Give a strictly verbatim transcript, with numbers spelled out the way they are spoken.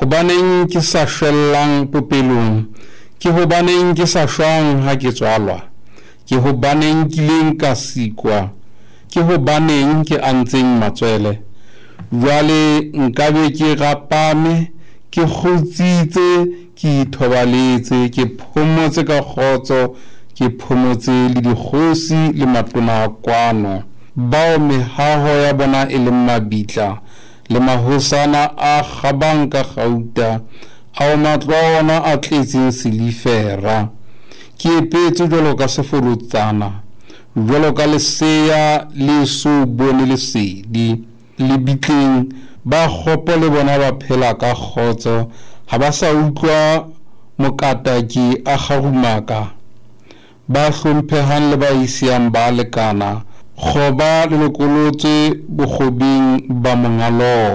hobaneng ke sa shwellang popelong, ke hobaneng ke sa shwang ha ke tswalwa, ke hobaneng ke leng ka sikwa, ke hobaneng ke antseng matswele. Jwale nkabe ke rapame, ke kgutsitse, ke ithobaletse, ke phomotse ka kgotso, ke phomotse le dikgosi le matona a kwano, bao mehaho ya bona e leng mabitla le mahosana a kgabang ka kgauta, ao matlwana a tletseng selifera. Ke epetse jwalo ka sefolotsana, jwalo ka lesea le so bone lesedi. Lebitleng ba kgopo le bona ba phela ka kgotso, ha ba sa utlwa mokataki a kgarumaka. Ba hlomphehang le ba isiang ba lekana, kgoba le lokolotswe bokgobing ba mongalo.